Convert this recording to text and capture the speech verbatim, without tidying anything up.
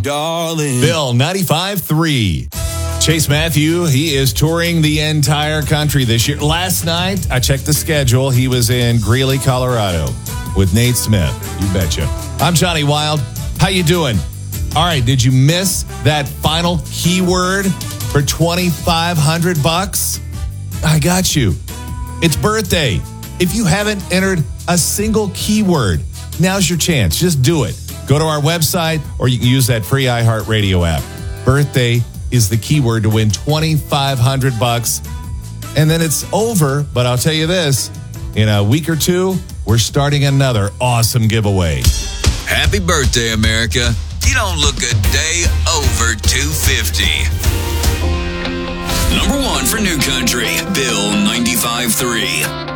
darling. Bill ninety-five three. Chase Matthew, he is touring the entire country this year. Last night, I checked the schedule. He was in Greeley, Colorado with Nate Smith. You betcha. I'm Johnny Wild. How you doing? All right, did you miss that final keyword for twenty-five hundred bucks? I got you. It's birthday. If you haven't entered a single keyword, now's your chance. Just do it. Go to our website or you can use that free iHeartRadio app. Birthday is the keyword to win twenty-five hundred bucks. And then it's over, but I'll tell you this, in a week or two, we're starting another awesome giveaway. Happy birthday, America. You don't look a day over two fifty. Number one for New Country, Bill ninety-five three.